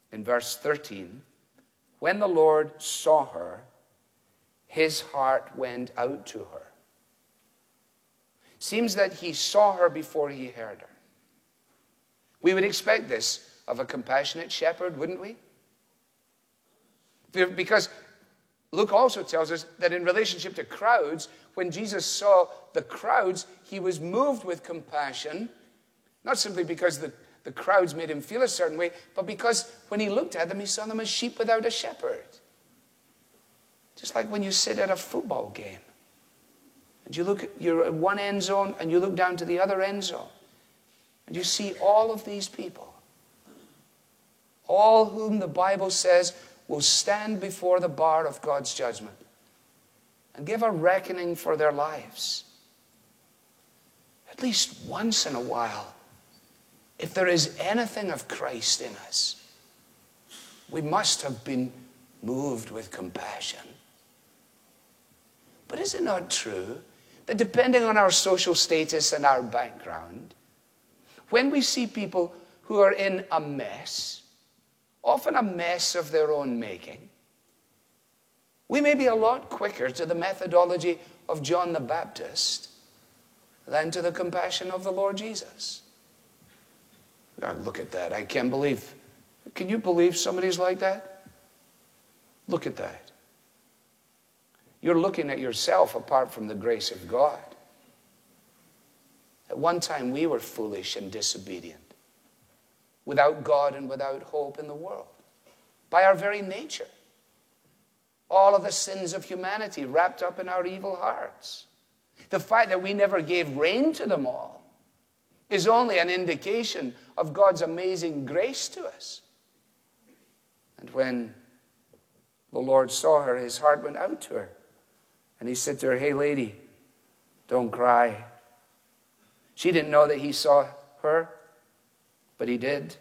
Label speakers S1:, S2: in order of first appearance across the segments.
S1: in verse 13, when the Lord saw her, his heart went out to her. Seems that he saw her before he heard her. We would expect this of a compassionate shepherd, wouldn't we? Because Luke also tells us that in relationship to crowds, when Jesus saw the crowds, he was moved with compassion, not simply because the crowds made him feel a certain way, but because when he looked at them, he saw them as sheep without a shepherd. Just like when you sit at a football game, and you're at one end zone, and you look down to the other end zone, and you see all of these people, all whom the Bible says will stand before the bar of God's judgment and give a reckoning for their lives. At least once in a while, if there is anything of Christ in us, we must have been moved with compassion. But is it not true that depending on our social status and our background, when we see people who are in a mess, often a mess of their own making, we may be a lot quicker to the methodology of John the Baptist than to the compassion of the Lord Jesus. Oh, look at that. I can't believe. Can you believe somebody's like that? Look at that. You're looking at yourself apart from the grace of God. At one time we were foolish and disobedient, without God and without hope in the world, by our very nature. All of the sins of humanity wrapped up in our evil hearts. The fact that we never gave rein to them all is only an indication of God's amazing grace to us. And when the Lord saw her, his heart went out to her. And he said to her, "Hey, lady, don't cry." She didn't know that he saw her, but he did.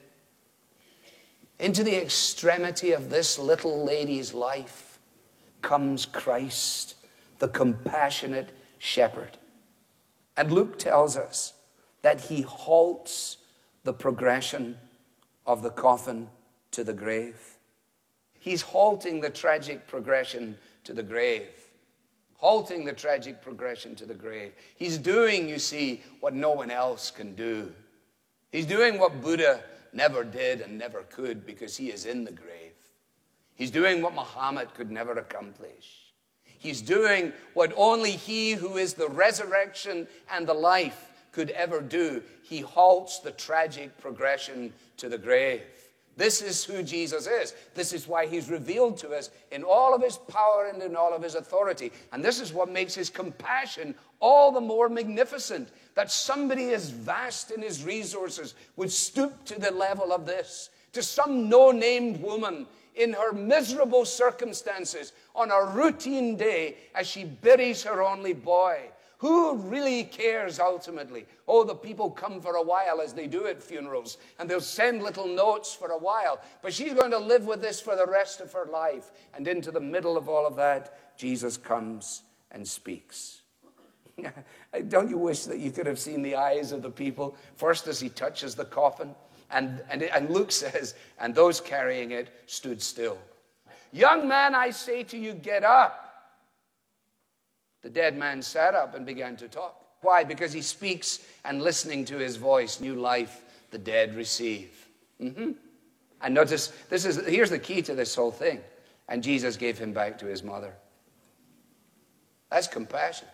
S1: Into the extremity of this little lady's life comes Christ, the compassionate shepherd. And Luke tells us that he halts the progression of the coffin to the grave. He's halting the tragic progression to the grave. Halting the tragic progression to the grave. He's doing, you see, what no one else can do. He's doing what Buddha never did and never could, because he is in the grave. He's doing what Muhammad could never accomplish. He's doing what only he who is the resurrection and the life could ever do. He halts the tragic progression to the grave. This is who Jesus is. This is why he's revealed to us in all of his power and in all of his authority. And this is what makes his compassion all the more magnificent, that somebody as vast in his resources would stoop to the level of this, to some no-named woman in her miserable circumstances on a routine day as she buries her only boy. Who really cares ultimately? Oh, the people come for a while, as they do at funerals, and they'll send little notes for a while. But she's going to live with this for the rest of her life. And into the middle of all of that, Jesus comes and speaks. Don't you wish that you could have seen the eyes of the people, first as he touches the coffin, and Luke says, and those carrying it stood still. "Young man, I say to you, get up." The dead man sat up and began to talk. Why? Because he speaks, and listening to his voice, new life the dead receive. And notice, here's the key to this whole thing. And Jesus gave him back to his mother. That's compassion.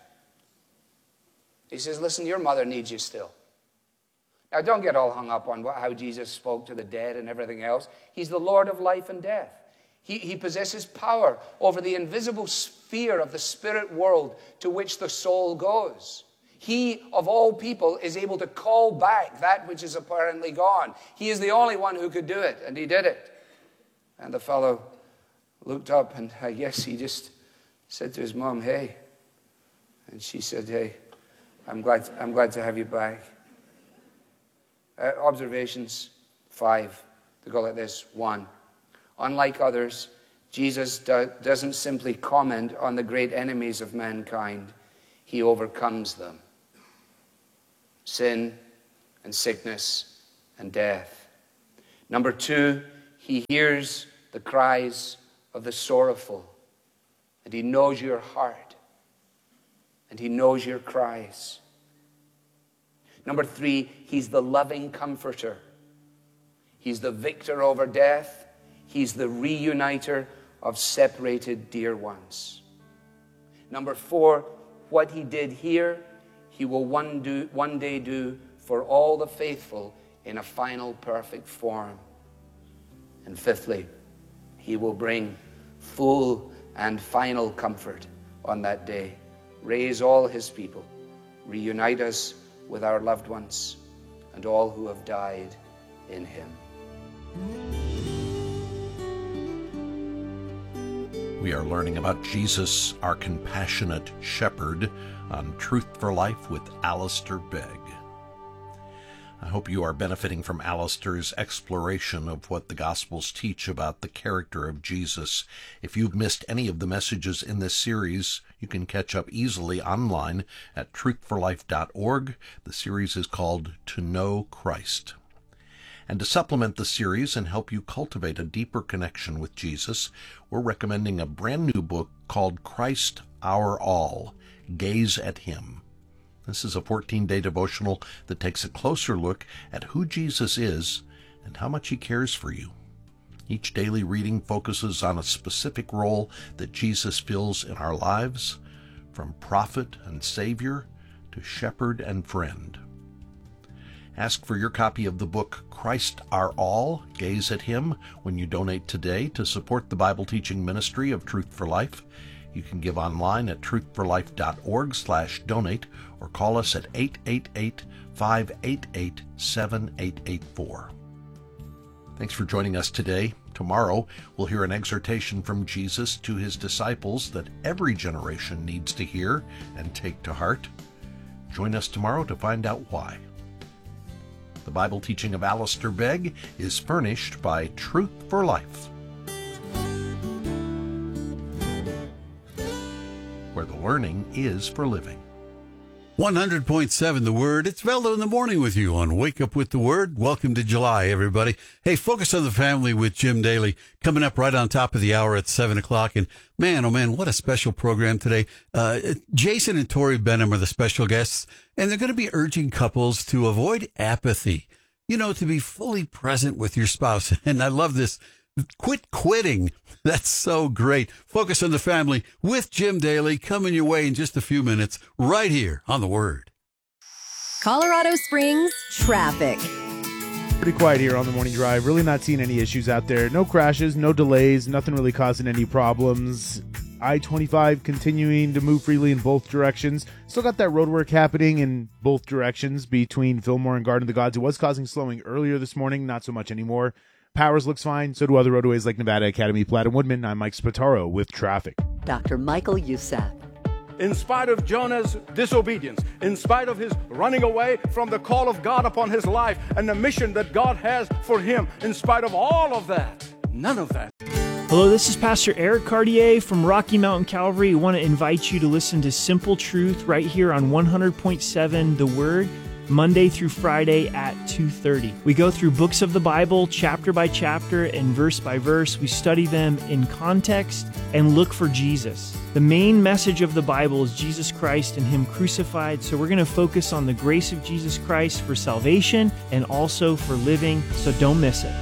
S1: He says, listen, your mother needs you still. Now, don't get all hung up on how Jesus spoke to the dead and everything else. He's the Lord of life and death. He possesses power over the invisible sphere of the spirit world to which the soul goes. He, of all people, is able to call back that which is apparently gone. He is the only one who could do it, and he did it. And the fellow looked up, and I guess he just said to his mom, "Hey." And she said, "Hey, I'm glad to have you back." Observations 5. They go like this. 1. Unlike others, Jesus doesn't simply comment on the great enemies of mankind. He overcomes them. Sin and sickness and death. Number 2, He hears the cries of the sorrowful, and he knows your heart, and he knows your cries. Number 3, he's the loving comforter. He's the victor over death. He's the reuniter of separated dear ones. Number 4, what he did here, he will one day do for all the faithful in a final perfect form. And 5thly, he will bring full and final comfort on that day. Raise all his people, reunite us with our loved ones and all who have died in him.
S2: We are learning about Jesus, our compassionate shepherd, on Truth for Life with Alistair Begg. I hope you are benefiting from Alistair's exploration of what the Gospels teach about the character of Jesus. If you've missed any of the messages in this series, you can catch up easily online at truthforlife.org. The series is called To Know Christ. And to supplement the series and help you cultivate a deeper connection with Jesus, we're recommending a brand new book called Christ Our All, Gaze at Him. This is a 14-day devotional that takes a closer look at who Jesus is and how much he cares for you. Each daily reading focuses on a specific role that Jesus fills in our lives, from prophet and savior to shepherd and friend. Ask for your copy of the book Christ Our All, Gaze at Him when you donate today to support the Bible teaching ministry of Truth for Life. You can give online at truthforlife.org/donate or call us at 888-588-7884. Thanks for joining us today. Tomorrow, we'll hear an exhortation from Jesus to his disciples that every generation needs to hear and take to heart. Join us tomorrow to find out why. The Bible teaching of Alistair Begg is furnished by Truth for Life, where the learning is for living.
S3: 100.7 The Word. It's Veldo in the morning with you on Wake Up with the Word. Welcome to July, everybody. Hey, Focus on the Family with Jim Daly coming up right on top of the hour at 7 o'clock. And man, oh man, what a special program today. Jason and Tori Benham are the special guests, and they're going to be urging couples to avoid apathy, to be fully present with your spouse. And I love this. Quit quitting. That's so great. Focus on the Family with Jim Daly coming your way in just a few minutes right here on The Word.
S4: Colorado Springs traffic.
S5: Pretty quiet here on the morning drive. Really not seeing any issues out there. No crashes, no delays, nothing really causing any problems. I-25 continuing to move freely in both directions. Still got that road work happening in both directions between Fillmore and Garden of the Gods. It was causing slowing earlier this morning, not so much anymore. Powers looks fine, so do other roadways like Nevada Academy, Platt, and Woodman. I'm Mike Spataro with traffic.
S4: Dr. Michael Youssef.
S6: In spite of Jonah's disobedience, in spite of his running away from the call of God upon his life and the mission that God has for him, in spite of all of that, none of that.
S7: Hello, this is Pastor Eric Cartier from Rocky Mountain Calvary. I want to invite you to listen to Simple Truth right here on 100.7 The Word, Monday through Friday at 2:30. We go through books of the Bible, chapter by chapter and verse by verse. We study them in context and look for Jesus. The main message of the Bible is Jesus Christ and Him crucified, so we're going to focus on the grace of Jesus Christ for salvation and also for living, so don't miss it.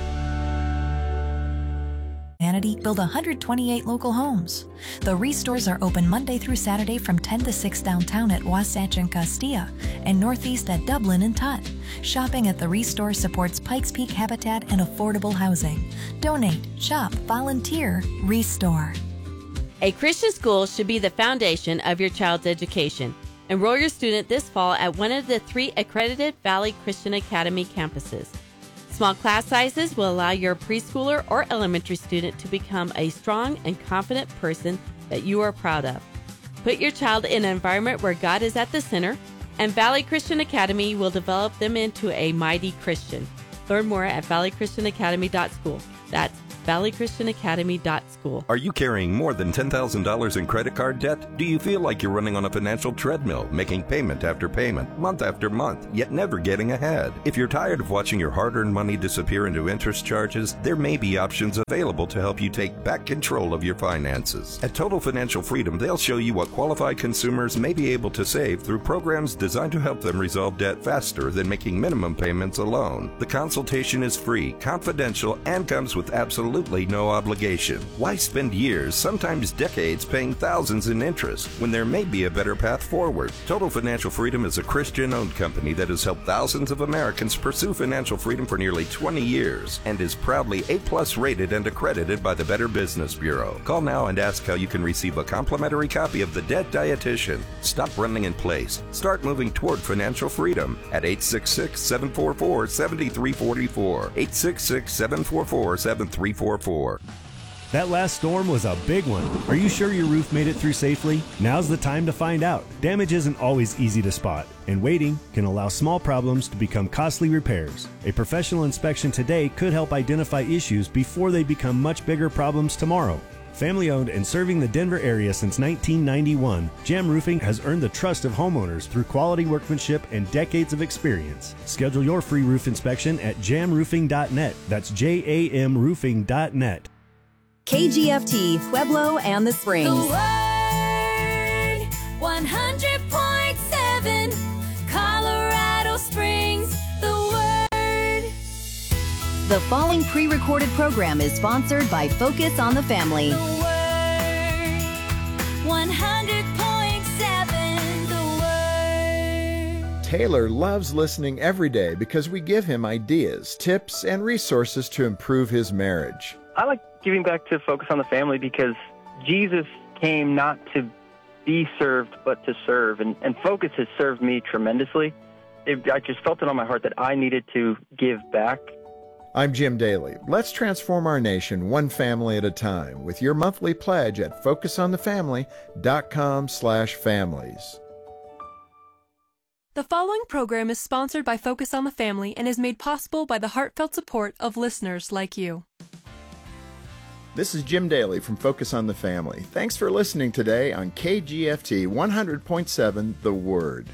S8: Humanity build 128 local homes. The Restores are open Monday through Saturday from 10 to 6 downtown at Wasatch and Castilla and northeast at Dublin and Tutt. Shopping at the Restore supports Pikes Peak Habitat and affordable housing. Donate, shop, volunteer, Restore.
S9: A Christian school should be the foundation of your child's education. Enroll your student this fall at one of the 3 accredited Valley Christian Academy campuses. Small class sizes will allow your preschooler or elementary student to become a strong and confident person that you are proud of. Put your child in an environment where God is at the center, and Valley Christian Academy will develop them into a mighty Christian. Learn more at valleychristianacademy.school. That's valleychristianacademy.school.
S10: Are you carrying more than $10,000 in credit card debt? Do you feel like you're running on a financial treadmill, making payment after payment, month after month, yet never getting ahead? If you're tired of watching your hard-earned money disappear into interest charges, there may be options available to help you take back control of your finances. At Total Financial Freedom, they'll show you what qualified consumers may be able to save through programs designed to help them resolve debt faster than making minimum payments alone. The consultation is free, confidential, and comes with absolutely no obligation. Why spend years, sometimes decades, paying thousands in interest when there may be a better path forward? Total Financial Freedom is a Christian-owned company that has helped thousands of Americans pursue financial freedom for nearly 20 years and is proudly A+ rated and accredited by the Better Business Bureau. Call now and ask how you can receive a complimentary copy of The Debt Dietitian. Stop running in place. Start moving toward financial freedom at 866-744-7344. 866-744-7344.
S11: That last storm was a big one. Are you sure your roof made it through safely? Now's the time to find out. Damage isn't always easy to spot, and waiting can allow small problems to become costly repairs. A professional inspection today could help identify issues before they become much bigger problems tomorrow. Family owned and serving the Denver area since 1991, Jam Roofing has earned the trust of homeowners through quality workmanship and decades of experience. Schedule your free roof inspection at jamroofing.net. That's JAMroofing.net.
S4: KGFT, Pueblo and the Springs.
S12: The Word, 100.7, Colorado Springs, The Word.
S4: The following pre-recorded program is sponsored by Focus on the Family.
S12: The Word, 100.7, The Word.
S13: Taylor loves listening every day because we give him ideas, tips, and resources to improve his marriage.
S14: I like giving back to Focus on the Family because Jesus came not to be served, but to serve. And Focus has served me tremendously. I just felt it on my heart that I needed to give back.
S13: I'm Jim Daly. Let's transform our nation one family at a time with your monthly pledge at focusonthefamily.com/families.
S15: The following program is sponsored by Focus on the Family and is made possible by the heartfelt support of listeners like you.
S13: This is Jim Daly from Focus on the Family. Thanks for listening today on KGFT 100.7 The Word.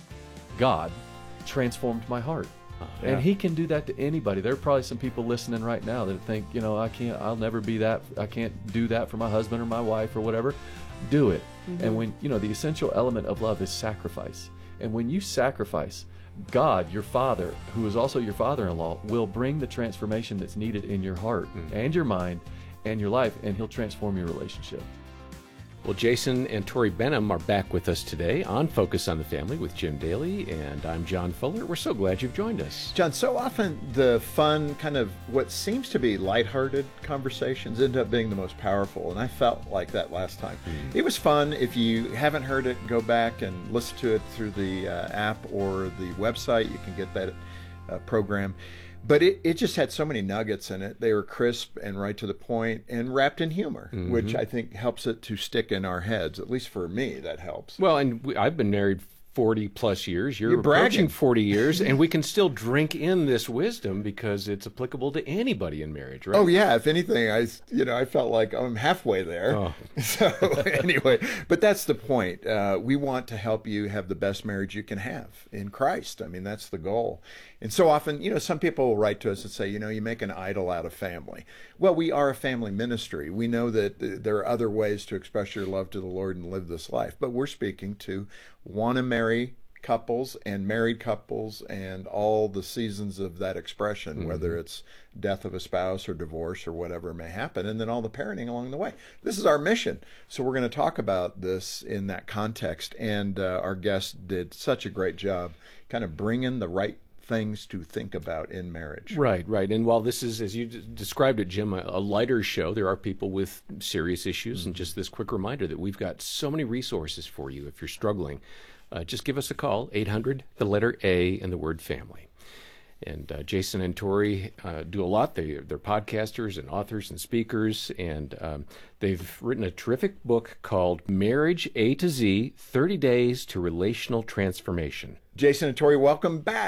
S16: God transformed my heart.
S17: Yeah.
S16: And he can do that to anybody. There are probably some people listening right now that think, I'll never be that. I can't do that for my husband or my wife or whatever. Do it. Mm-hmm. And when, the essential element of love is sacrifice. And when you sacrifice, God, your Father, who is also your father-in-law, will bring the transformation that's needed in your heart and your mind and your life, and he'll transform your relationship.
S17: Well, Jason and Tori Benham are back with us today on Focus on the Family with Jim Daly, and I'm John Fuller. We're so glad you've joined us.
S13: John, so often the fun, kind of what seems to be lighthearted conversations end up being the most powerful, and I felt like that last time. It was fun. If you haven't heard it, go back and listen to it through the app or the website. You can get that program. But it just had so many nuggets in it. They were crisp and right to the point and wrapped in humor, which I think helps it to stick in our heads. At least for me, that helps.
S17: Well, and I've been married 40 plus years. You're
S13: bragging.
S17: Approaching 40 years, and we can still drink in this wisdom because it's applicable to anybody in marriage, right?
S13: Oh yeah. If anything, I felt like I'm halfway there.
S17: Oh.
S13: So anyway, but that's the point. We want to help you have the best marriage you can have in Christ. I mean, that's the goal. And so often, some people will write to us and say, you make an idol out of family. Well, we are a family ministry. We know that there are other ways to express your love to the Lord and live this life. But we're speaking to want to marry couples and married couples and all the seasons of that expression, whether it's death of a spouse or divorce or whatever may happen, and then all the parenting along the way. This is our mission. So we're going to talk about this in that context. And our guest did such a great job kind of bringing the right things to think about in marriage.
S17: Right. And while this is, as you described it, Jim, a lighter show, there are people with serious issues. And just this quick reminder that we've got so many resources for you if you're struggling. Just give us a call, 800, the letter A, and the word family. And Jason and Tori do a lot. They're podcasters and authors and speakers, and they've written a terrific book called Marriage A to Z, 30 Days to Relational Transformation.
S13: Jason and Tori, welcome back.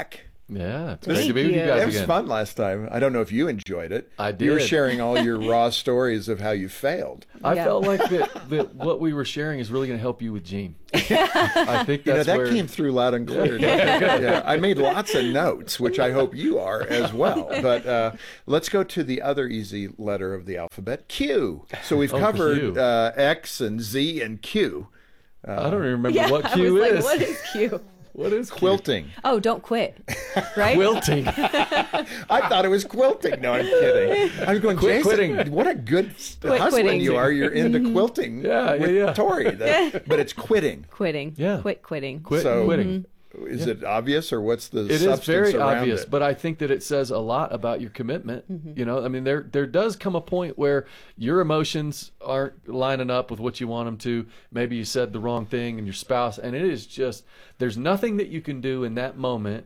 S16: Yeah, it's
S13: This
S16: great to be with you guys
S13: It was
S16: again.
S13: fun last time. I don't know if you enjoyed it.
S16: I
S13: You were
S16: did.
S13: sharing all your raw stories of how you failed.
S16: I felt like that what we were sharing is really going to help you with Gene. I think that's
S13: that
S16: where...
S13: came through loud and clear.
S16: Yeah.
S13: Yeah, I made lots of notes, which I hope you are as well. But let's go to the other easy letter of the alphabet, Q. So we've covered
S16: Q.
S13: X and Z and Q.
S16: I don't remember what Q
S18: I was
S16: is.
S18: like, what is Q?
S16: What is
S13: quilting?
S18: Oh, don't quit. Right?
S16: Quilting.
S13: I thought it was quilting. No, I'm kidding. I was going,
S16: Quit
S13: Jason,
S16: quitting.
S13: what a good
S18: Quit
S13: husband
S18: quitting.
S13: you are. You're into quilting with Tori. But it's quitting.
S18: Quitting.
S16: Yeah.
S18: Quit quitting.
S16: Quitting.
S13: Is it obvious, or what's the
S16: It
S13: substance
S16: is very
S13: around
S16: obvious,
S13: it?
S16: but I think that it says a lot about your commitment. You know, I mean, there does come a point where your emotions aren't lining up with what you want them to. Maybe you said the wrong thing, and your spouse, and it is just, there's nothing that you can do in that moment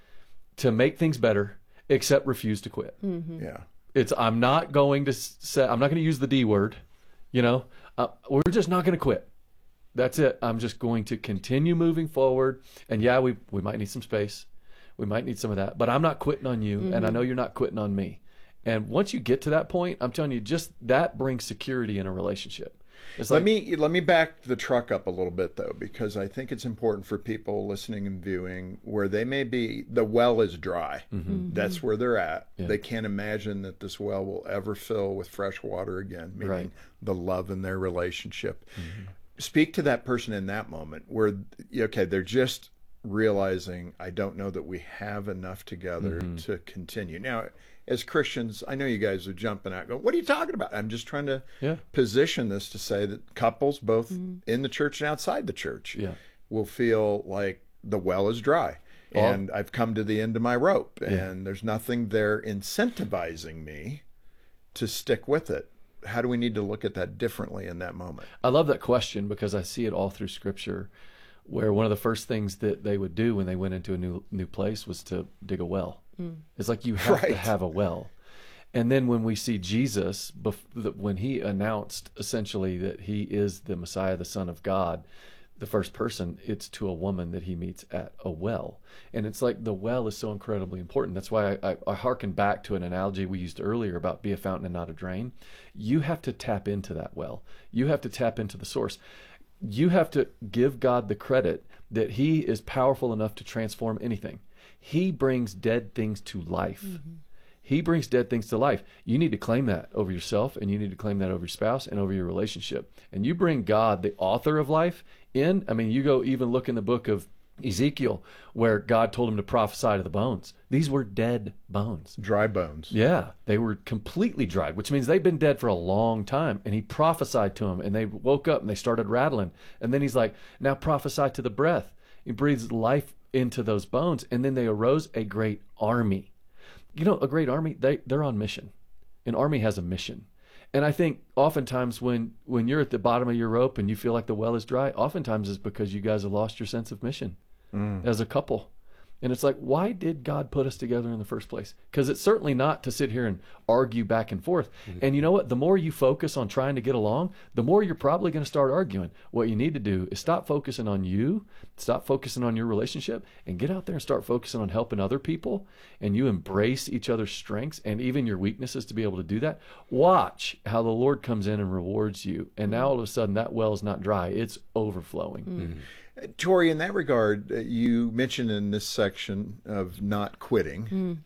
S16: to make things better except refuse to quit.
S13: Yeah.
S16: I'm not going to use the D word. You know, we're just not going to quit. That's it. I'm just going to continue moving forward. And yeah, we might need some space. We might need some of that. But I'm not quitting on you, and I know you're not quitting on me. And once you get to that point, I'm telling you, just that brings security in a relationship. It's
S13: Let me back the truck up a little bit, though, because I think it's important for people listening and viewing where they may be, the well is dry. That's where they're at.
S16: Yeah.
S13: They can't imagine that this well will ever fill with fresh water again, meaning the love in their relationship. Speak to that person in that moment where, okay, they're just realizing, I don't know that we have enough together to continue. Now, as Christians, I know you guys are jumping out, going, what are you talking about? I'm just trying to position this to say that couples, both in the church and outside the church, will feel like the well is dry. And I've come to the end of my rope, and there's nothing there incentivizing me to stick with it. How do we need to look at that differently in that moment?
S16: I love that question because I see it all through Scripture, where one of the first things that they would do when they went into a new place was to dig a well. It's like you have to have a well. And then when we see Jesus, when he announced essentially that he is the Messiah, the Son of God, the first person, it's to a woman that he meets at a well. And it's like the well is so incredibly important. That's why I hearken back to an analogy we used earlier about be a fountain and not a drain. You have to tap into that well. You have to tap into the source. You have to give God the credit that he is powerful enough to transform anything. He brings dead things to life. He brings dead things to life. You need to claim that over yourself, and you need to claim that over your spouse and over your relationship. And you bring God, the author of life, in. I mean, you go even look in the book of Ezekiel where God told him to prophesy to the bones. These were dead bones.
S13: Dry bones.
S16: Yeah, they were completely dried, which means they've been dead for a long time. And he prophesied to them, and they woke up and they started rattling. And then he's like, now prophesy to the breath. He breathes life into those bones, and then they arose a great army. You know, a great army, they're on mission. An army has a mission. And I think oftentimes when you're at the bottom of your rope and you feel like the well is dry, oftentimes it's because you guys have lost your sense of mission as a couple. And it's like, why did God put us together in the first place? Because it's certainly not to sit here and argue back and forth. And you know what? The more you focus on trying to get along, the more you're probably going to start arguing. What you need to do is stop focusing on you, stop focusing on your relationship, and get out there and start focusing on helping other people. And you embrace each other's strengths and even your weaknesses to be able to do that. Watch how the Lord comes in and rewards you. And now all of a sudden that well is not dry. It's overflowing.
S13: Tori, in that regard, you mentioned in this section of not quitting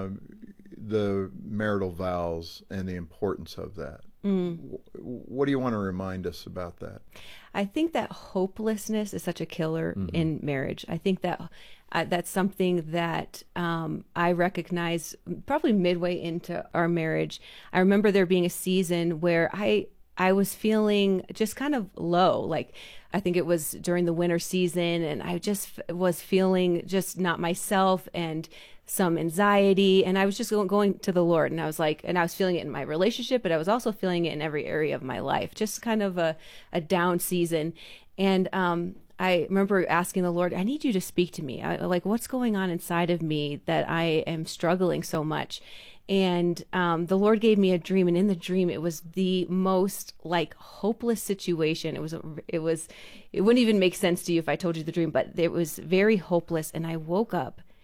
S13: the marital vows and the importance of that. What do you want to remind us about that?
S18: I think that hopelessness is such a killer in marriage. I think that that's something that I recognize probably midway into our marriage. I remember there being a season where I was feeling just kind of low. Like, I think it was during the winter season, and I just was feeling just not myself and some anxiety. And I was just going to the Lord, and I was like, and I was feeling it in my relationship, but I was also feeling it in every area of my life, just kind of a down season. And I remember asking the Lord, I need you to speak to me. Like, what's going on inside of me that I am struggling so much? And the Lord gave me a dream, and in the dream, it was the most like hopeless situation. It wouldn't even make sense to you if I told you the dream, but it was very hopeless. And I woke up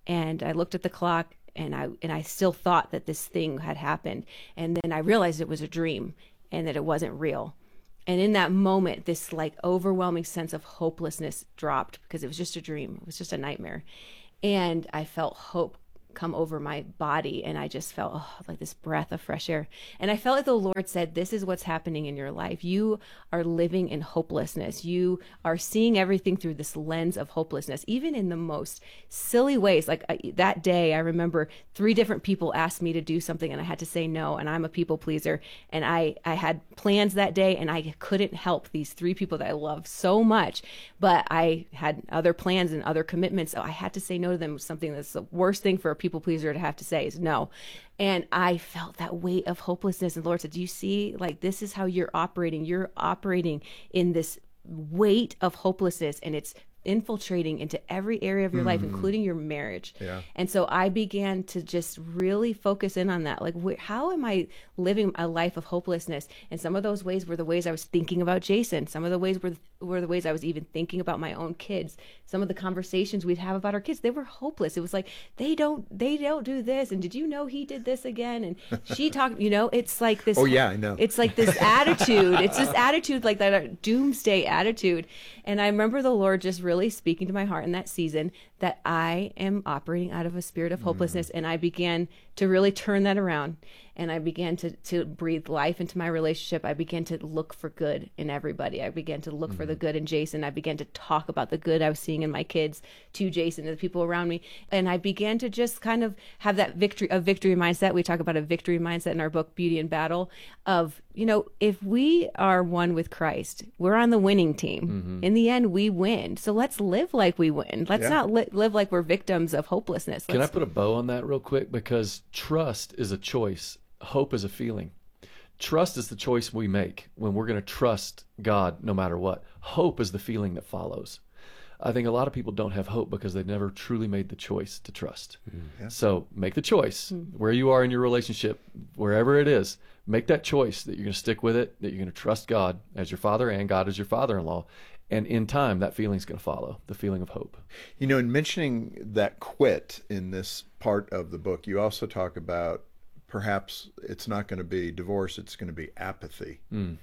S18: And I looked at the clock, and I still thought that this thing had happened. And then I realized it was a dream and that it wasn't real. And in that moment, this like overwhelming sense of hopelessness dropped, because it was just a dream. It was just a nightmare. And I felt hope come over my body, and I just felt like this breath of fresh air. And I felt like the Lord said, this is what's happening in your life. You are living in hopelessness. You are seeing everything through this lens of hopelessness, even in the most silly ways. Like that day, I remember 3 different people asked me to do something, and I had to say no, and I'm a people pleaser. And I had plans that day, and I couldn't help these 3 people that I love so much, but I had other plans and other commitments, so I had to say no to them. Something that's the worst thing for a people pleaser to have to say is no. And I felt that weight of hopelessness. And the Lord said, do you see, like, this is how you're operating. You're operating in this weight of hopelessness, and it's infiltrating into every area of your life, including your marriage.
S13: Yeah.
S18: And so I began to just really focus in on that. Like, how am I living a life of hopelessness? And some of those ways were the ways I was thinking about Jason. Some of the ways were the ways I was even thinking about my own kids. Some of the conversations we'd have about our kids, they were hopeless. It was like, they don't do this. And did you know he did this again? And she talked, it's like this.
S13: Oh yeah, I know.
S18: It's like this attitude. It's this attitude, like that doomsday attitude. And I remember the Lord just really speaking to my heart in that season that I am operating out of a spirit of hopelessness. And I began to really turn that around. And I began to breathe life into my relationship. I began to look for good in everybody. I began to look for the good in Jason. I began to talk about the good I was seeing in my kids to Jason and the people around me. And I began to just kind of have that victory mindset. We talk about a victory mindset in our book, Beauty in Battle, of, if we are one with Christ, we're on the winning team. In the end, we win. So let's live like we win. Let's not live like we're victims of hopelessness.
S16: Can I put a bow on that real quick? Because trust is a choice. Hope is a feeling. Trust is the choice we make when we're going to trust God no matter what. Hope is the feeling that follows. I think a lot of people don't have hope because they've never truly made the choice to trust.
S13: Yeah.
S16: So make the choice where you are in your relationship, wherever it is. Make that choice that you're going to stick with it, that you're going to trust God as your father and God as your father-in-law. And in time, that feeling's going to follow, the feeling of hope.
S13: In mentioning that quit in this part of the book, you also talk about perhaps it's not going to be divorce, it's going to be apathy.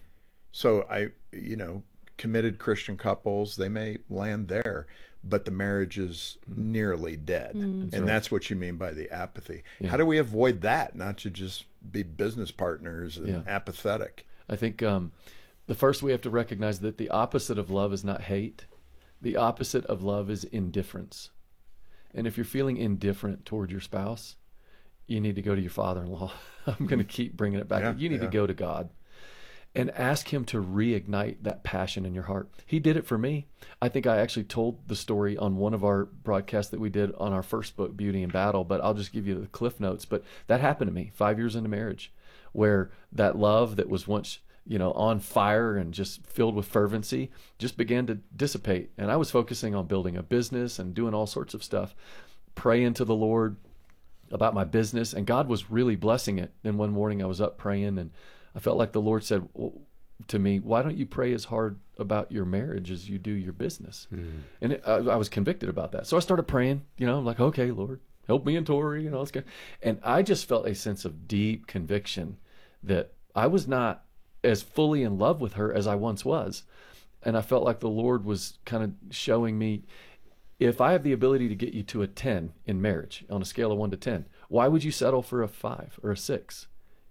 S13: So committed Christian couples, they may land there, but the marriage is nearly dead. That's what you mean by the apathy.
S16: Yeah.
S13: How do we avoid that, not to just be business partners and apathetic?
S16: I think the first we have to recognize that the opposite of love is not hate. The opposite of love is indifference. And if you're feeling indifferent toward your spouse, you need to go to your father-in-law. I'm going to keep bringing it back. You need to go to God and ask him to reignite that passion in your heart. He did it for me. I think I actually told the story on one of our broadcasts that we did on our first book, Beauty in Battle, but I'll just give you the cliff notes. But that happened to me 5 years into marriage, where that love that was once on fire and just filled with fervency just began to dissipate. And I was focusing on building a business and doing all sorts of stuff, praying to the Lord about my business, and God was really blessing it. Then one morning I was up praying, and I felt like the Lord said to me, why don't you pray as hard about your marriage as you do your business? And I was convicted about that. So I started praying, I'm like, okay, Lord, help me and Tori, let's go. And I just felt a sense of deep conviction that I was not as fully in love with her as I once was. And I felt like the Lord was kind of showing me, if I have the ability to get you to a 10 in marriage on a scale of 1 to 10, why would you settle for a 5 or a 6?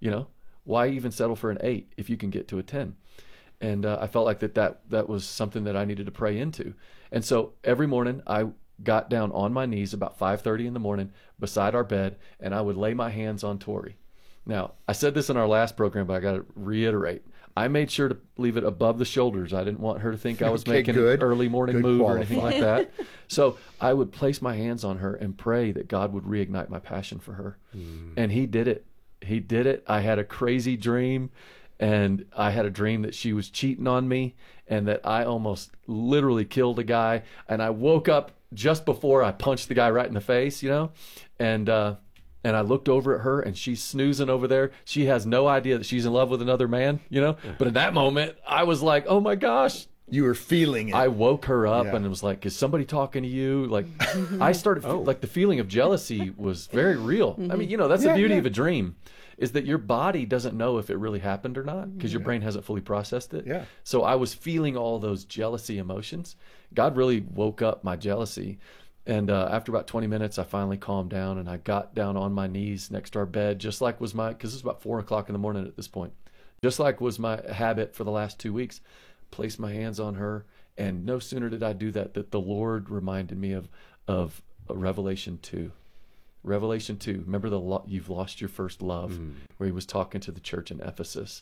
S16: Why even settle for an 8 if you can get to a 10? And I felt like that was something that I needed to pray into. And so every morning I got down on my knees about 5:30 in the morning beside our bed, and I would lay my hands on Tori. Now, I said this in our last program, but I got to reiterate. I made sure to leave it above the shoulders. I didn't want her to think I was making an early morning move or anything like that. So I would place my hands on her and pray that God would reignite my passion for her. And he did it. He did it. I had a crazy dream, and I had a dream that she was cheating on me and that I almost literally killed a guy. And I woke up just before I punched the guy right in the face, and I looked over at her, and she's snoozing over there. She has no idea that she's in love with another man, But in that moment, I was like, oh my gosh,
S13: You were feeling it.
S16: I woke her up
S13: Yeah.
S16: and it was like, is somebody talking to you? Like, I started, like the feeling of jealousy was very real. I mean, that's the beauty of a dream, is that your body doesn't know if it really happened or not, because your brain hasn't fully processed it.
S13: Yeah.
S16: So I was feeling all those jealousy emotions. God really woke up my jealousy. And after about 20 minutes, I finally calmed down and I got down on my knees next to our bed, just like was because it was about 4 o'clock in the morning at this point, just like was my habit for the last 2 weeks. Placed my hands on her, and no sooner did I do that the Lord reminded me of Revelation 2. Revelation 2. Remember you've lost your first love, where he was talking to the church in Ephesus.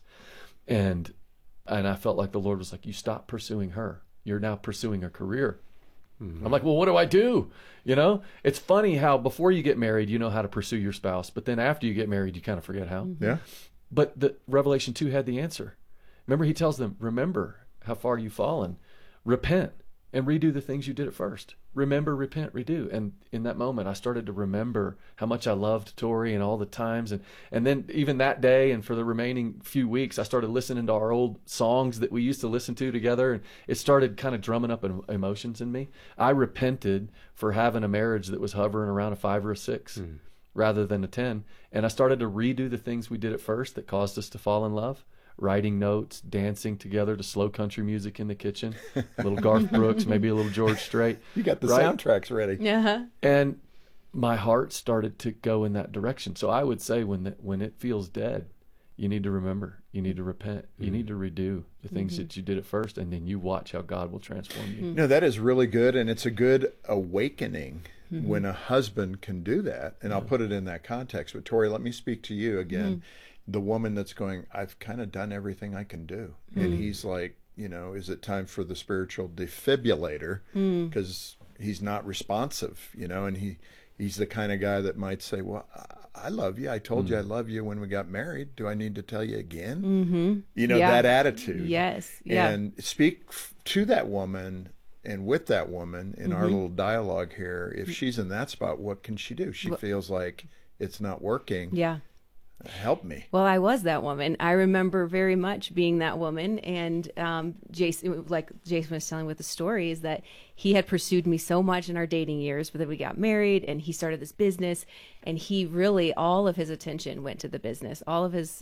S16: And I felt like the Lord was like, you stop pursuing her. You're now pursuing a career. I'm like, well, what do I do? It's funny how before you get married, you know how to pursue your spouse, but then after you get married, you kind of forget how.
S13: Yeah.
S16: But the Revelation 2 had the answer. Remember, he tells them, remember how far you've fallen. Repent and redo the things you did at first. Remember, repent, redo. And in that moment, I started to remember how much I loved Tori and all the times. And then even that day and for the remaining few weeks, I started listening to our old songs that we used to listen to together. And it started kind of drumming up emotions in me. I repented for having a marriage that was hovering around a 5 or a 6 rather than a 10. And I started to redo the things we did at first that caused us to fall in love. Writing notes, dancing together to slow country music in the kitchen, a little Garth Brooks, maybe a little George Strait.
S13: You got the soundtracks ready.
S18: Yeah.
S16: And my heart started to go in that direction. So I would say when it feels dead, you need to remember, you need to repent, you need to redo the things that you did at first, and then you watch how God will transform you.
S13: No, that is really good, and it's a good awakening when a husband can do that. And I'll put it in that context. But Tori, let me speak to you again. The woman that's going, I've kind of done everything I can do. And he's like, is it time for the spiritual defibrillator? Because he's not responsive, and he's the kind of guy that might say, well, I love you. I told you I love you when we got married. Do I need to tell you again? That attitude.
S18: Yes. Yeah.
S13: And speak to that woman and with that woman in our little dialogue here. If she's in that spot, what can she do? She feels like it's not working.
S18: Yeah.
S13: Help me.
S18: Well, I was that woman. I remember very much being that woman. And Jason, like Jason was telling with the story, is that he had pursued me so much in our dating years, but then we got married and he started this business, and he really, all of his attention went to the business. All of his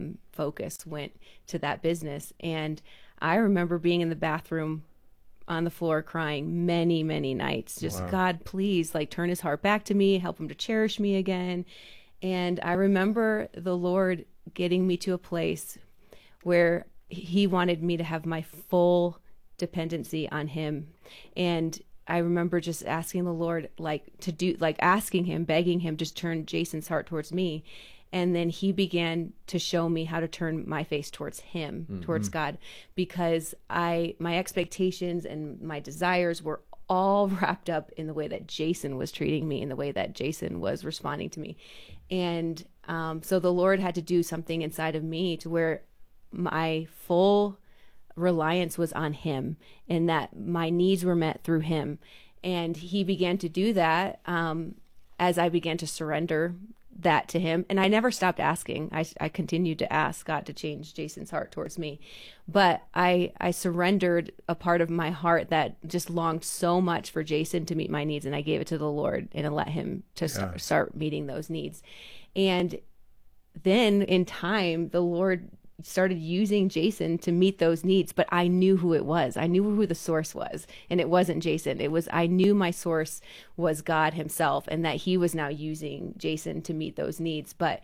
S18: focus went to that business. And I remember being in the bathroom on the floor crying many, many nights. Just, God, please, turn his heart back to me, help him to cherish me again. And I remember the Lord getting me to a place where he wanted me to have my full dependency on him. And I remember just asking the Lord, asking him, begging him, just turn Jason's heart towards me. And then he began to show me how to turn my face towards him, towards God, because my expectations and my desires were all wrapped up in the way that Jason was treating me and the way that Jason was responding to me. And so the Lord had to do something inside of me to where my full reliance was on him and that my needs were met through him. And he began to do that as I began to surrender that to him. And I never stopped asking. I continued to ask God to change Jason's heart towards me. But I surrendered a part of my heart that just longed so much for Jason to meet my needs, and I gave it to the Lord and let him to start meeting those needs. And then in time, the Lord started using Jason to meet those needs, but I knew who it was. I knew who the source was, and it wasn't Jason. I knew my source was God himself, and that he was now using Jason to meet those needs. But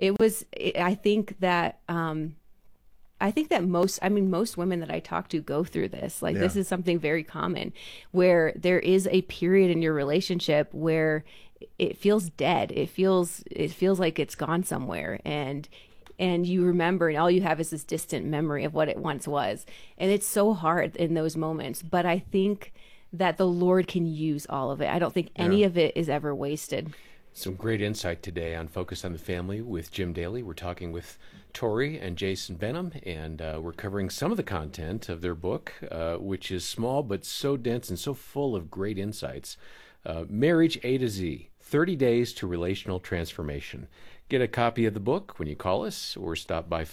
S18: I think that most women that I talk to go through this. This is something very common, where there is a period in your relationship where it feels dead. It feels like it's gone somewhere, and you remember, and all you have is this distant memory of what it once was. And it's so hard in those moments. But I think that the Lord can use all of it. I don't think any of it is ever wasted.
S17: Some great insight today on Focus on the Family with Jim Daly. We're talking with Tori and Jason Benham, and we're covering some of the content of their book, which is small but so dense and so full of great insights. Marriage A to Z, 30 Days to Relational Transformation. Get a copy of the book when you call us or stop by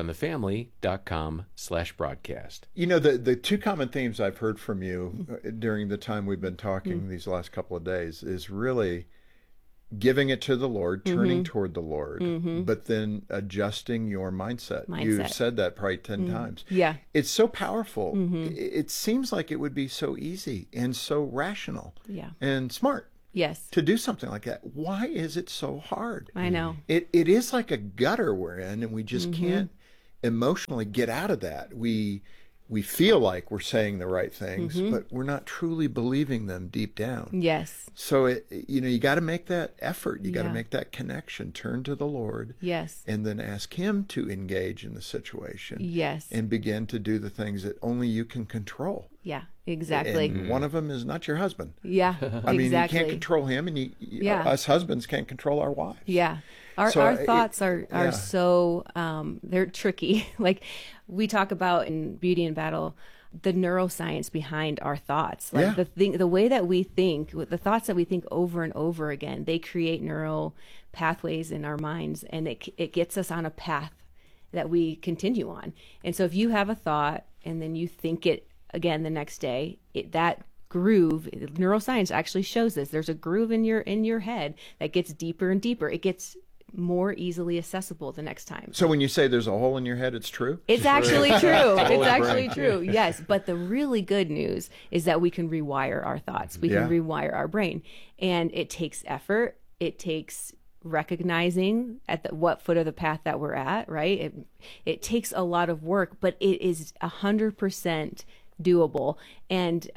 S17: focusonthefamily.com/broadcast.
S13: You know, the two common themes I've heard from you during the time we've been talking these last couple of days is really giving it to the Lord, turning toward the Lord, but then adjusting your mindset. You've said that probably 10 times.
S18: Yeah.
S13: It's so powerful. It seems like it would be so easy and so rational and smart.
S18: Yes.
S13: To do something like that. Why is it so hard?
S18: I know.
S13: It is like a gutter we're in, and we just can't emotionally get out of that. We feel like we're saying the right things, but we're not truly believing them deep down.
S18: Yes.
S13: So you got to make that effort. You got to make that connection. Turn to the Lord.
S18: Yes.
S13: And then ask Him to engage in the situation.
S18: Yes.
S13: And begin to do the things that only you can control.
S18: Yeah, exactly.
S13: And one of them is not your husband.
S18: Yeah,
S13: I mean,
S18: exactly.
S13: you can't control him, and us husbands can't control our wives.
S18: Yeah. Our thoughts are so, they're tricky. Like we talk about in Beauty and Battle, the neuroscience behind our thoughts. Like the way that we think, the thoughts that we think over and over again, they create neural pathways in our minds, and it gets us on a path that we continue on. And so if you have a thought and then you think it again the next day, that groove, neuroscience actually shows this. There's a groove in your head that gets deeper and deeper. It gets more easily accessible the next time.
S13: So when you say there's a hole in your head, it's true?
S18: It's actually true. It's actually true. Yes. But the really good news is that we can rewire our thoughts. We can rewire our brain. And it takes effort. It takes recognizing at what foot of the path that we're at, right? It takes a lot of work, but it is 100% doable. And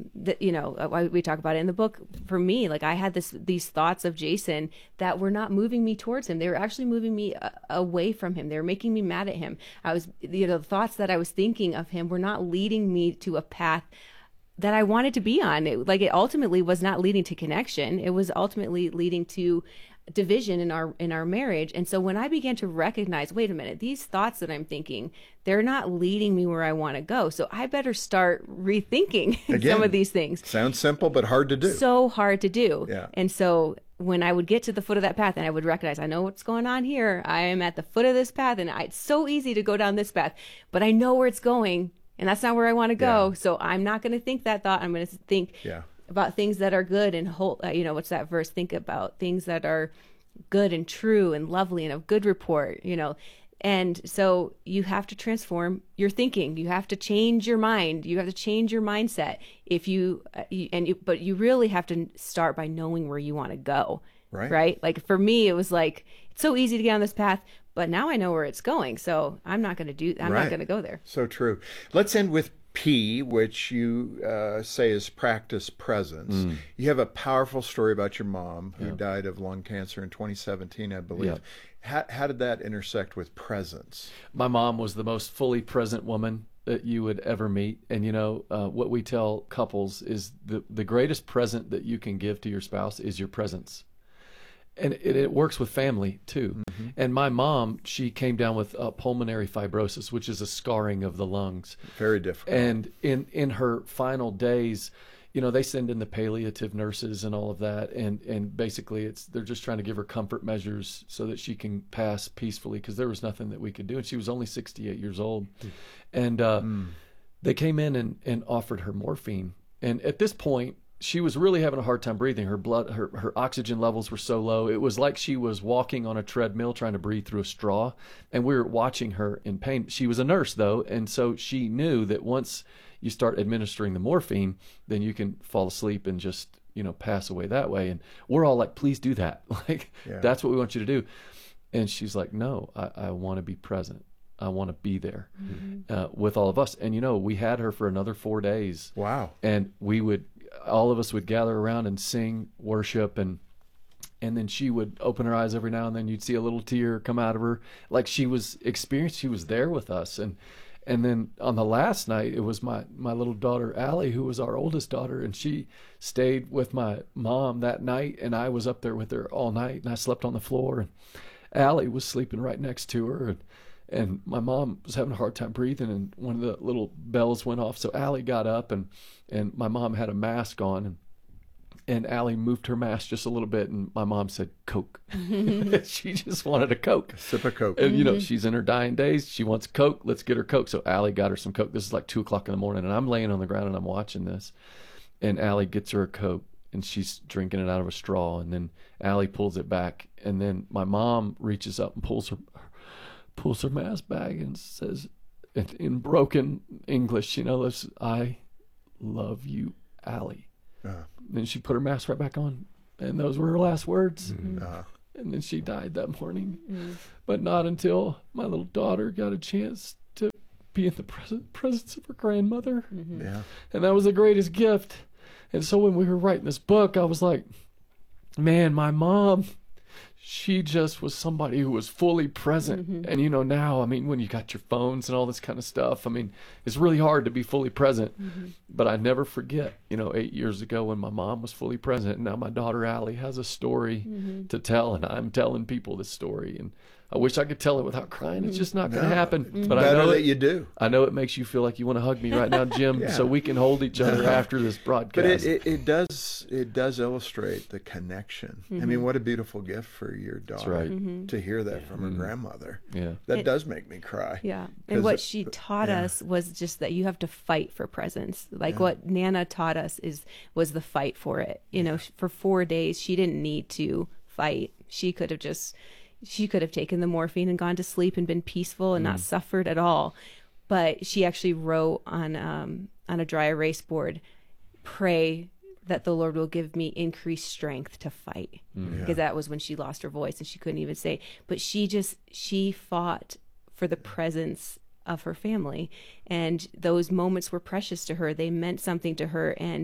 S18: we talk about it in the book. For me, like I had these thoughts of Jason that were not moving me towards him. They were actually moving me away from him. They were making me mad at him. The thoughts that I was thinking of him were not leading me to a path that I wanted to be on. It ultimately was not leading to connection. It was ultimately leading to division in our marriage. And so when I began to recognize, wait a minute, these thoughts that I'm thinking, they're not leading me where I want to go. So I better start rethinking some of these things.
S13: Sounds simple, but hard to do.
S18: So hard to do.
S13: Yeah.
S18: And so when I would get to the foot of that path and I would recognize, I know what's going on here. I am at the foot of this path, and it's so easy to go down this path, but I know where it's going, and that's not where I want to go.
S13: Yeah.
S18: So I'm not going to think that thought. I'm going to think about things that are good and whole. What's that verse? Think about things that are good and true and lovely and of good report. And so you have to transform your thinking. You have to change your mind. You have to change your mindset. But you really have to start by knowing where you want to go. Right. Like for me, it was like, it's so easy to get on this path, but now I know where it's going. So I'm not going to not going to go there.
S13: So true. Let's end with P, which you say is practice presence. You have a powerful story about your mom who died of lung cancer in 2017, I believe. How did that intersect with presence?
S16: My mom was the most fully present woman that you would ever meet. And what we tell couples is the greatest present that you can give to your spouse is your presence. And it works with family too. And my mom, she came down with pulmonary fibrosis, which is a scarring of the lungs.
S13: Very difficult.
S16: And in her final days, they send in the palliative nurses and all of that, and basically they're just trying to give her comfort measures so that she can pass peacefully, because there was nothing that we could do, and she was only 68 years old. And they came in and offered her morphine, and at this point she was really having a hard time breathing. Her blood, her oxygen levels were so low. It was like she was walking on a treadmill trying to breathe through a straw, and we were watching her in pain. She was a nurse though, and so she knew that once you start administering the morphine, then you can fall asleep and just, pass away that way. And we're all like, please do that. That's what we want you to do. And she's like, no, I want to be present. I want to be there with all of us. And, we had her for another 4 days.
S13: Wow.
S16: And all of us would gather around and sing worship, and then she would open her eyes every now and then. You'd see a little tear come out of her. Like she was there with us. And then on the last night, it was my little daughter, Allie, who was our oldest daughter, and she stayed with my mom that night, and I was up there with her all night, and I slept on the floor, and Allie was sleeping right next to her, and my mom was having a hard time breathing, and one of the little bells went off, so Allie got up, and my mom had a mask on, and Allie moved her mask just a little bit, and my mom said, Coke. She just wanted a Coke.
S13: A sip of Coke.
S16: And, you know, she's in her dying days. She wants Coke. Let's get her Coke. So Allie got her some Coke. This is like 2 o'clock in the morning, and I'm laying on the ground, and I'm watching this. And Allie gets her a Coke, and she's drinking it out of a straw. And then Allie pulls it back. And then my mom reaches up and pulls her mask back and says, in broken English, you know, I love you, Allie. Then she put her mask right back on, and those were her last words. And then she died that morning. But not until my little daughter got a chance to be in the presence of her grandmother.
S13: Yeah.
S16: And that was the greatest gift. And so when we were writing this book, I was like, man, my mom, she just was somebody who was fully present. And, you know, now, I mean, when you got your phones and all this kind of stuff, I mean, it's really hard to be fully present. But I never forget, you know, 8 years ago when my mom was fully present. And now my daughter, Allie, has a story to tell. And I'm telling people this story. And I wish I could tell it without crying. It's just not going to happen. But I know
S13: that you do.
S16: I know it makes you feel like you want to hug me right now, Jim, so we can hold each other after this broadcast.
S13: But it does illustrate the connection. I mean, what a beautiful gift for your daughter to hear that from her grandmother.
S16: Yeah,
S13: that does make me cry.
S18: Yeah, and what she taught us was just that you have to fight for presence. Like what Nana taught us was the fight for it. You know, for 4 days she didn't need to fight. She could have taken the morphine and gone to sleep and been peaceful and not suffered at all. But she actually wrote on a dry erase board, pray that the Lord will give me increased strength to fight. Because that was when she lost her voice and she couldn't even say. But she fought for the presence of her family. And those moments were precious to her. They meant something to her. And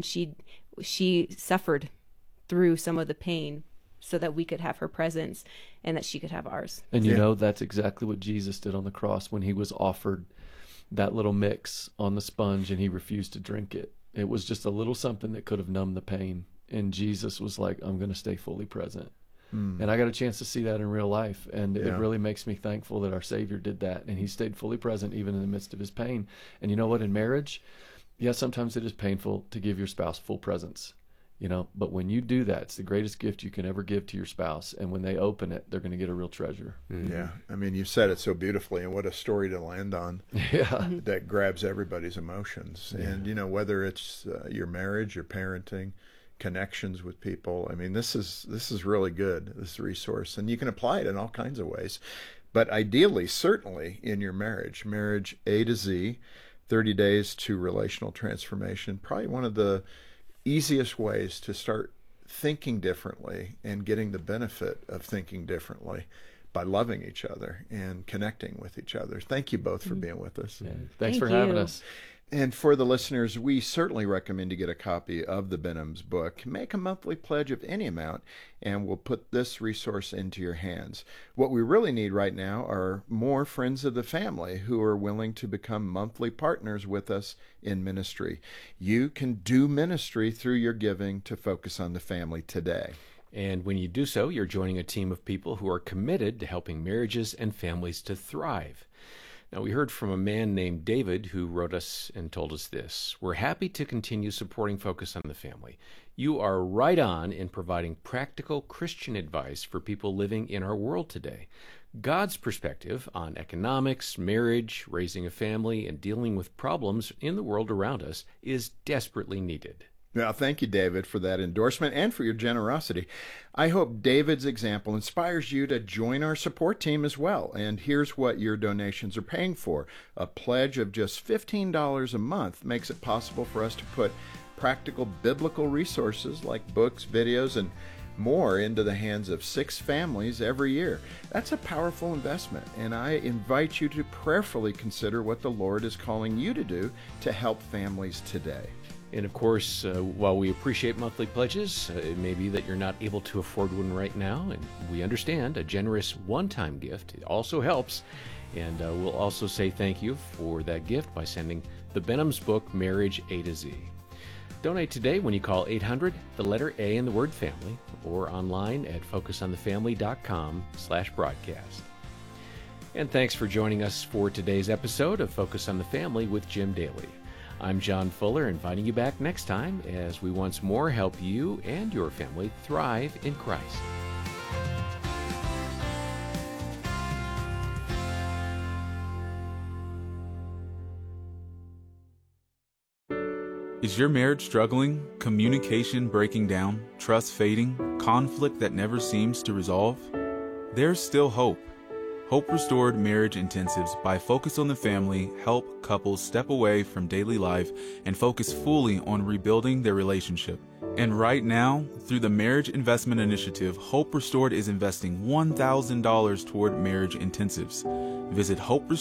S18: she suffered through some of the pain so that we could have her presence and that she could have ours.
S16: And you know, that's exactly what Jesus did on the cross when he was offered that little mix on the sponge and he refused to drink it. It was just a little something that could have numbed the pain. And Jesus was like, I'm going to stay fully present. And I got a chance to see that in real life. And it really makes me thankful that our Savior did that. And he stayed fully present even in the midst of his pain. And you know what? In marriage, sometimes it is painful to give your spouse full presence. You know, but when you do that, it's the greatest gift you can ever give to your spouse. And when they open it, they're going to get a real treasure.
S13: Yeah. I mean, you said it so beautifully, and what a story to land on. That grabs everybody's emotions. And, you know, whether it's your marriage, your parenting, connections with people. I mean, this is really good, this resource. And you can apply it in all kinds of ways. But ideally, certainly in your marriage A to Z, 30 Days to Relational Transformation, probably one of the easiest ways to start thinking differently and getting the benefit of thinking differently by loving each other and connecting with each other. Thank you both for being with us.
S16: Thanks for having us.
S13: And for the listeners, we certainly recommend you get a copy of the Benham's book. Make a monthly pledge of any amount, and we'll put this resource into your hands. What we really need right now are more friends of the family who are willing to become monthly partners with us in ministry. You can do ministry through your giving to Focus on the Family today.
S17: And when you do so, you're joining a team of people who are committed to helping marriages and families to thrive. Now, we heard from a man named David who wrote us and told us this. We're happy to continue supporting Focus on the Family. You are right on in providing practical Christian advice for people living in our world today. God's perspective on economics, marriage, raising a family, and dealing with problems in the world around us is desperately needed.
S13: Well, thank you, David, for that endorsement and for your generosity. I hope David's example inspires you to join our support team as well. And here's what your donations are paying for. A pledge of just $15 a month makes it possible for us to put practical biblical resources like books, videos, and more into the hands of 6 families every year. That's a powerful investment, and I invite you to prayerfully consider what the Lord is calling you to do to help families today.
S17: And of course, while we appreciate monthly pledges, it may be that you're not able to afford one right now, and we understand a generous one-time gift also helps. And we'll also say thank you for that gift by sending the Benham's book, Marriage A to Z. Donate today when you call 800, the letter A and the word family, or online at focusonthefamily.com/broadcast. And thanks for joining us for today's episode of Focus on the Family with Jim Daly. I'm John Fuller, inviting you back next time as we once more help you and your family thrive in Christ.
S19: Is your marriage struggling? Communication breaking down? Trust fading? Conflict that never seems to resolve? There's still hope. Hope Restored Marriage Intensives by Focus on the Family help couples step away from daily life and focus fully on rebuilding their relationship. And right now, through the Marriage Investment Initiative, Hope Restored is investing $1,000 toward marriage intensives. Visit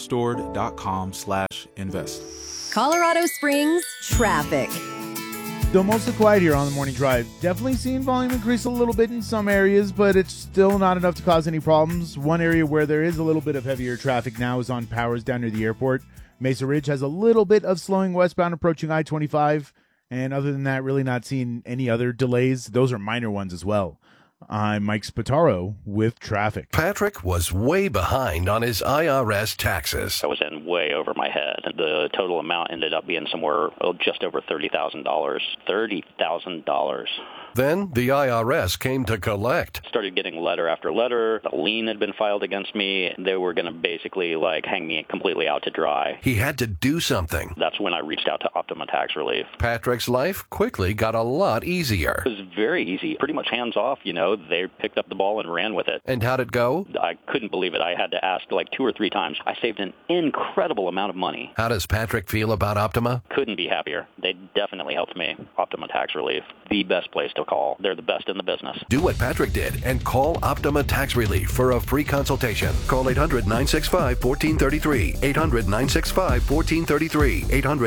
S19: hoperestored.com/invest.
S4: Colorado Springs traffic.
S5: Still mostly quiet here on the morning drive. Definitely seeing volume increase a little bit in some areas, but it's still not enough to cause any problems. One area where there is a little bit of heavier traffic now is on Powers down near the airport. Mesa Ridge has a little bit of slowing westbound approaching I-25, and other than that, really not seeing any other delays. Those are minor ones as well. I'm Mike Spataro with traffic.
S20: Patrick was way behind on his IRS taxes.
S21: I was in way over my head. The total amount ended up being somewhere just over $30,000. $30,000.
S20: Then the IRS came to collect.
S21: Started getting letter after letter. A lien had been filed against me. They were going to basically hang me completely out to dry.
S20: He had to do something.
S21: That's when I reached out to Optima Tax Relief.
S20: Patrick's life quickly got a lot easier.
S21: It was very easy. Pretty much hands off, They picked up the ball and ran with it.
S20: And how'd it go?
S21: I couldn't believe it. I had to ask 2 or 3 times. I saved an incredible amount of money.
S20: How does Patrick feel about Optima?
S21: Couldn't be happier. They definitely helped me. Optima Tax Relief. The best place to call. They're the best in the business.
S20: Do what Patrick did and call Optima Tax Relief for a free consultation. Call 800-965-1433. 800-965-1433.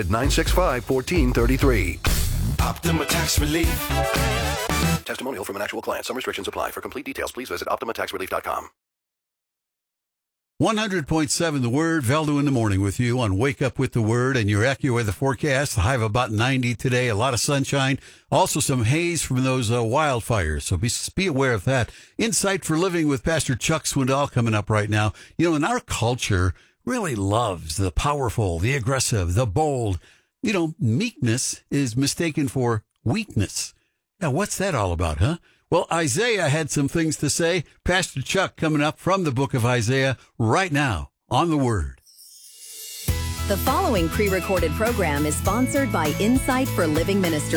S20: 800-965-1433.
S22: Optima Tax Relief.
S20: Testimonial from an actual client. Some restrictions apply. For complete details, please visit OptimaTaxRelief.com.
S3: 100.7 The Word, Veldo in the morning with you on Wake Up with the Word and your AccuWeather forecast. The high of about 90 today, a lot of sunshine, also some haze from those wildfires, so be aware of that. Insight for Living with Pastor Chuck Swindoll coming up right now. In our culture really loves the powerful, the aggressive, the bold. Meekness is mistaken for weakness. Now, what's that all about, huh? Well, Isaiah had some things to say. Pastor Chuck coming up from the book of Isaiah right now on The Word.
S4: The following pre-recorded program is sponsored by Insight for Living Ministry.